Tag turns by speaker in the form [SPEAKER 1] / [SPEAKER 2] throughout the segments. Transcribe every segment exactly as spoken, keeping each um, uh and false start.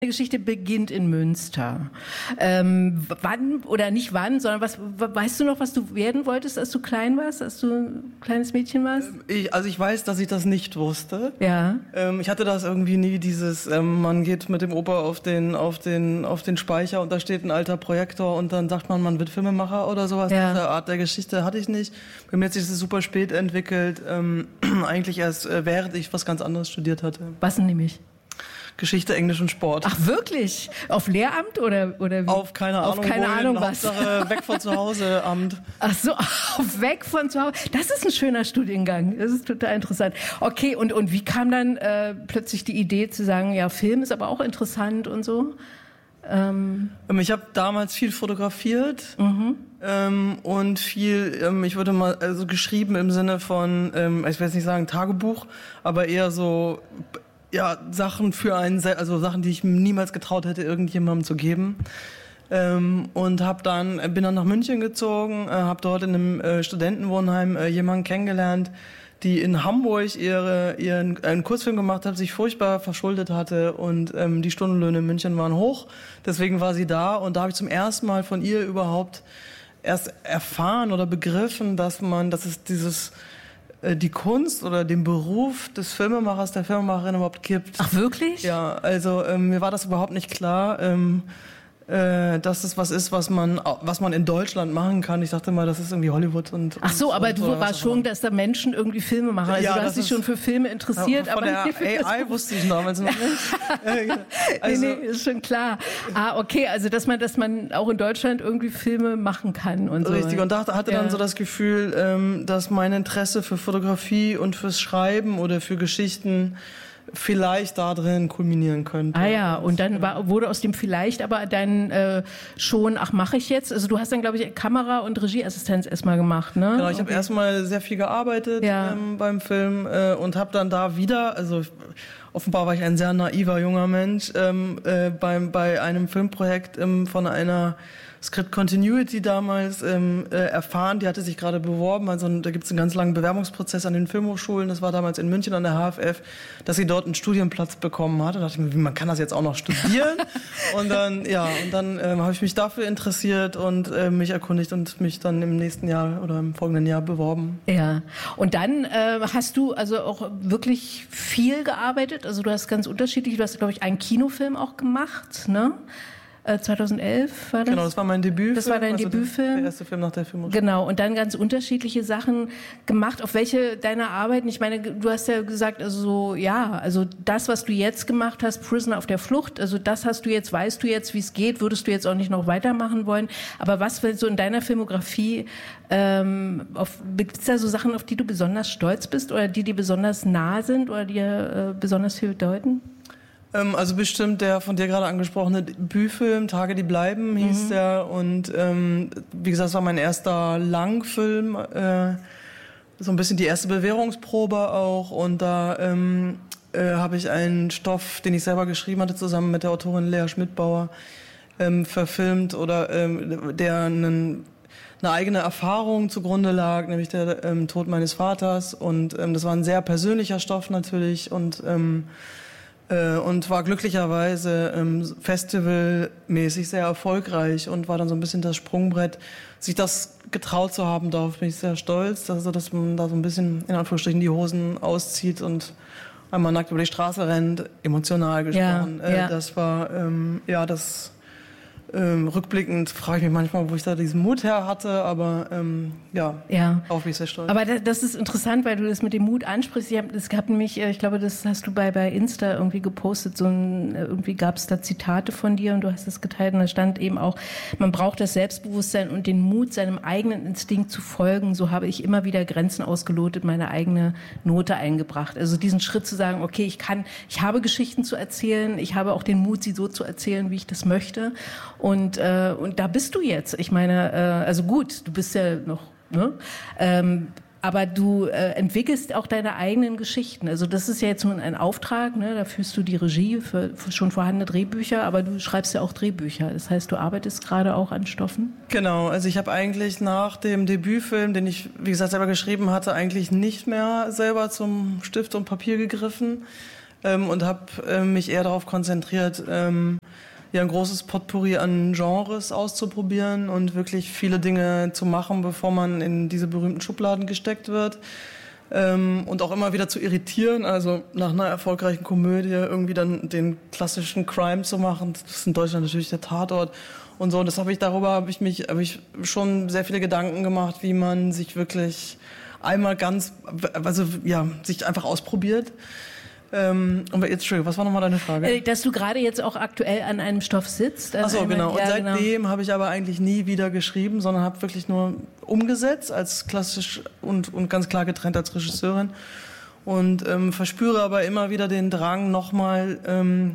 [SPEAKER 1] Die Geschichte beginnt in Münster. Ähm, wann oder nicht wann, sondern was weißt du noch, was du werden wolltest, als du klein warst, als du ein kleines Mädchen warst?
[SPEAKER 2] Ich, also ich weiß, dass ich das nicht wusste.
[SPEAKER 1] Ja.
[SPEAKER 2] Ähm, ich hatte das irgendwie nie, dieses, ähm, man geht mit dem Opa auf den, auf den, auf den Speicher und da steht ein alter Projektor und dann sagt man, man wird Filmemacher oder sowas.
[SPEAKER 1] Ja.
[SPEAKER 2] Diese Art der Geschichte hatte ich nicht. Bei mir hat sich das super spät entwickelt, ähm, eigentlich erst äh, während ich was ganz anderes studiert hatte.
[SPEAKER 1] Was denn nämlich?
[SPEAKER 2] Geschichte, Englisch und Sport.
[SPEAKER 1] Ach wirklich? Auf Lehramt oder oder wie?
[SPEAKER 2] Auf keine Ahnung,
[SPEAKER 1] auf keine
[SPEAKER 2] wohin,
[SPEAKER 1] Ahnung was.
[SPEAKER 2] Hauptsache weg von zu Hause Amt.
[SPEAKER 1] Ach so, auf weg von zu Hause. Das ist ein schöner Studiengang. Das ist total interessant. Okay, und und wie kam dann äh, plötzlich die Idee zu sagen, ja, Film ist aber auch interessant und so? Ähm.
[SPEAKER 2] Ich habe damals viel fotografiert
[SPEAKER 1] Mhm.
[SPEAKER 2] ähm, und viel, ähm, ich würde mal also geschrieben im Sinne von, ähm, ich will jetzt nicht sagen Tagebuch, aber eher so ja Sachen für einen, sel- also Sachen, die ich niemals getraut hätte, irgendjemandem zu geben. Ähm, und hab dann bin dann nach München gezogen, äh, habe dort in einem äh, Studentenwohnheim äh, jemanden kennengelernt, die in Hamburg ihre ihren einen Kurzfilm gemacht hat, sich furchtbar verschuldet hatte und ähm, die Stundenlöhne in München waren hoch. Deswegen war sie da und da habe ich zum ersten Mal von ihr überhaupt erst erfahren oder begriffen, dass man, dass es dieses äh, die Kunst oder den Beruf des Filmemachers, der Filmemacherin überhaupt gibt.
[SPEAKER 1] Ach wirklich?
[SPEAKER 2] Ja, also ähm, mir war das überhaupt nicht klar. Ähm, äh, dass es was ist, was man, was man in Deutschland machen kann. Ich dachte mal, das ist irgendwie Hollywood und.
[SPEAKER 1] Ach so,
[SPEAKER 2] und,
[SPEAKER 1] aber
[SPEAKER 2] und,
[SPEAKER 1] du warst schon, dass da Menschen irgendwie Filme machen. Also
[SPEAKER 2] ja,
[SPEAKER 1] du hast dich schon für Filme interessiert,
[SPEAKER 2] von
[SPEAKER 1] aber
[SPEAKER 2] der
[SPEAKER 1] nicht für
[SPEAKER 2] A I wusste ich damals noch nicht.
[SPEAKER 1] also, nee, nee, ist schon klar. Ah, okay, also dass man, dass man auch in Deutschland irgendwie Filme machen kann und so.
[SPEAKER 2] Richtig, und dachte, hatte
[SPEAKER 1] ja.
[SPEAKER 2] dann so das Gefühl, ähm, dass mein Interesse für Fotografie und fürs Schreiben oder für Geschichten vielleicht da drin kulminieren könnte.
[SPEAKER 1] Ah ja, und dann war, wurde aus dem vielleicht aber dann äh, schon, ach, mache ich jetzt? Also du hast dann, glaube ich, Kamera- und Regieassistenz erstmal gemacht, ne?
[SPEAKER 2] Genau, ich
[SPEAKER 1] okay.
[SPEAKER 2] habe erstmal sehr viel gearbeitet
[SPEAKER 1] ja.
[SPEAKER 2] ähm, beim Film äh, und habe dann da wieder, also offenbar war ich ein sehr naiver junger Mensch, ähm, äh, beim, bei einem Filmprojekt ähm, von einer Script Continuity damals ähm, äh, erfahren, die hatte sich gerade beworben, also da gibt es einen ganz langen Bewerbungsprozess an den Filmhochschulen, das war damals in München an der H F F, dass sie dort einen Studienplatz bekommen hat. Da dachte ich mir, man kann das jetzt auch noch studieren. und dann, ja, und dann ähm, habe ich mich dafür interessiert und äh, mich erkundigt und mich dann im nächsten Jahr oder im folgenden Jahr beworben.
[SPEAKER 1] Ja, und dann äh, hast du also auch wirklich viel gearbeitet, also du hast ganz unterschiedlich, du hast, glaube ich, einen Kinofilm auch gemacht, ne? zweitausendelf war das?
[SPEAKER 2] Genau, das war mein Debütfilm.
[SPEAKER 1] Das war dein
[SPEAKER 2] also
[SPEAKER 1] Debütfilm?
[SPEAKER 2] Der erste Film nach der Filmhochschule.
[SPEAKER 1] Genau, und dann ganz unterschiedliche Sachen gemacht. Auf welche deiner Arbeiten? Ich meine, du hast ja gesagt, also so, ja, also das, was du jetzt gemacht hast, Prisoner auf der Flucht, also das hast du jetzt, weißt du jetzt, wie es geht, würdest du jetzt auch nicht noch weitermachen wollen. Aber was, wenn so in deiner Filmografie, ähm, gibt es da so Sachen, auf die du besonders stolz bist oder die dir besonders nah sind oder dir äh, besonders viel bedeuten?
[SPEAKER 2] Also bestimmt der von dir gerade angesprochene Debütfilm, Tage, die bleiben, hieß mhm. der. Und ähm, wie gesagt, das war mein erster Langfilm. Äh, so ein bisschen die erste Bewährungsprobe auch. Und da ähm, äh, habe ich einen Stoff, den ich selber geschrieben hatte, zusammen mit der Autorin Lea Schmidbauer, ähm, verfilmt oder ähm, der einen eine eigene Erfahrung zugrunde lag, nämlich der ähm, Tod meines Vaters. Und ähm, das war ein sehr persönlicher Stoff natürlich und ähm, und war glücklicherweise ähm, festivalmäßig sehr erfolgreich und war dann so ein bisschen das Sprungbrett. Sich das getraut zu haben, darauf bin ich sehr stolz, also dass man da so ein bisschen in Anführungsstrichen die Hosen auszieht und einmal nackt über die Straße rennt, emotional gesprochen.
[SPEAKER 1] Ja, ja.
[SPEAKER 2] Äh, das war, ähm, ja, das Ähm, rückblickend frage ich mich manchmal, wo ich da diesen Mut her hatte, aber ähm, ja,
[SPEAKER 1] ja,
[SPEAKER 2] darauf bin ich sehr stolz.
[SPEAKER 1] Aber das, das ist interessant, weil du das mit dem Mut ansprichst. Ich habe das gab nämlich, ich glaube, das hast du bei bei Insta irgendwie gepostet. So ein, irgendwie gab es da Zitate von dir und du hast das geteilt und da stand eben auch, man braucht das Selbstbewusstsein und den Mut, seinem eigenen Instinkt zu folgen. So habe ich immer wieder Grenzen ausgelotet, meine eigene Note eingebracht. Also diesen Schritt zu sagen, okay, ich kann, ich habe Geschichten zu erzählen, ich habe auch den Mut, sie so zu erzählen, wie ich das möchte. Und, äh, und da bist du jetzt. Ich meine, äh, also gut, du bist ja noch, ne? Ähm, aber du äh, entwickelst auch deine eigenen Geschichten. Also das ist ja jetzt nun ein Auftrag, ne? Da führst du die Regie für, für schon vorhandene Drehbücher, aber du schreibst ja auch Drehbücher. Das heißt, du arbeitest gerade auch an Stoffen?
[SPEAKER 2] Genau, also ich habe eigentlich nach dem Debütfilm, den ich, wie gesagt, selber geschrieben hatte, eigentlich nicht mehr selber zum Stift und Papier gegriffen. ähm, und habe äh, mich eher darauf konzentriert, ähm, ja, ein großes Potpourri an Genres auszuprobieren und wirklich viele Dinge zu machen, bevor man in diese berühmten Schubladen gesteckt wird. Ähm, und auch immer wieder zu irritieren, also nach einer erfolgreichen Komödie irgendwie dann den klassischen Crime zu machen. Das ist in Deutschland natürlich der Tatort und so. Und das habe ich, darüber habe ich mich, habe ich schon sehr viele Gedanken gemacht, wie man sich wirklich einmal ganz, also ja, sich einfach ausprobiert. Ähm, und jetzt, Entschuldigung, was war nochmal deine Frage?
[SPEAKER 1] Dass du gerade jetzt auch aktuell an einem Stoff sitzt.
[SPEAKER 2] Ach so, genau. Und
[SPEAKER 1] ja,
[SPEAKER 2] seitdem
[SPEAKER 1] genau.
[SPEAKER 2] habe ich aber eigentlich nie wieder geschrieben, sondern habe wirklich nur umgesetzt als klassisch und, und ganz klar getrennt als Regisseurin. Und ähm, verspüre aber immer wieder den Drang nochmal, ähm,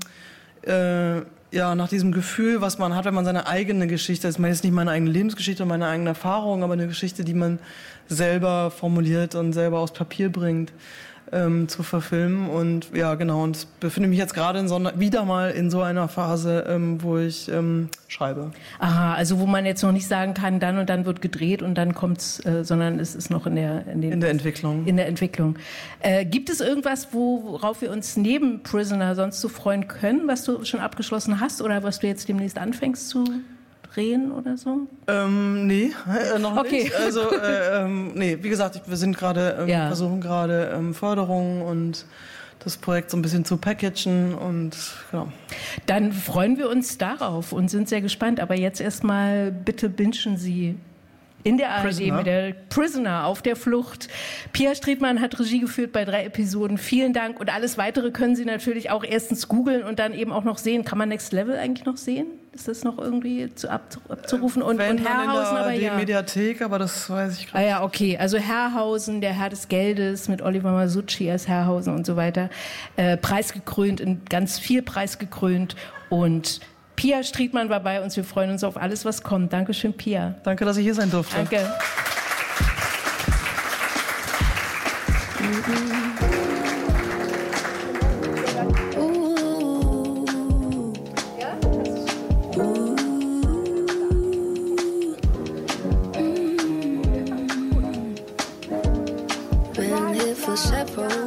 [SPEAKER 2] äh, ja, nach diesem Gefühl, was man hat, wenn man seine eigene Geschichte, das ist jetzt nicht meine eigene Lebensgeschichte, meine eigene Erfahrung, aber eine Geschichte, die man selber formuliert und selber aufs Papier bringt. Ähm, zu verfilmen und ja genau und befinde mich jetzt gerade in so einer, wieder mal in so einer Phase, ähm, wo ich ähm, schreibe.
[SPEAKER 1] Aha, also wo man jetzt noch nicht sagen kann, dann und dann wird gedreht und dann kommt's, äh, sondern es ist noch in der in, den,
[SPEAKER 2] in der Entwicklung.
[SPEAKER 1] In der Entwicklung. Äh, gibt es irgendwas, wo, worauf wir uns neben Prisoner sonst so freuen können, was du schon abgeschlossen hast oder was du jetzt demnächst anfängst zu drehen oder so?
[SPEAKER 2] Ähm, nee, äh, noch
[SPEAKER 1] okay.
[SPEAKER 2] nicht. Also, äh, ähm, nee, wie gesagt, wir sind gerade, ähm,
[SPEAKER 1] ja.
[SPEAKER 2] versuchen gerade ähm, Förderung und das Projekt so ein bisschen zu packagen und genau.
[SPEAKER 1] Dann freuen wir uns darauf und sind sehr gespannt. Aber jetzt erstmal bitte bingen Sie in der A R D mit der Prisoner auf der Flucht. Pia Striedmann hat Regie geführt bei drei Episoden. Vielen Dank. Und alles Weitere können Sie natürlich auch erstens googeln und dann eben auch noch sehen. Kann man Next Level eigentlich noch sehen? Ist das noch irgendwie zu abzurufen? Und,
[SPEAKER 2] Wenn
[SPEAKER 1] und Herrhausen, aber ja.
[SPEAKER 2] Die Mediathek, aber das weiß ich gerade.
[SPEAKER 1] Ah ja, okay. Also Herrhausen, der Herr des Geldes mit Oliver Masucci als Herrhausen und so weiter. Äh, preisgekrönt, in ganz viel preisgekrönt. Und Pia Striedmann war bei uns. Wir freuen uns auf alles, was kommt. Dankeschön, Pia.
[SPEAKER 2] Danke, dass ich hier sein durfte.
[SPEAKER 1] Danke.
[SPEAKER 3] Been here for several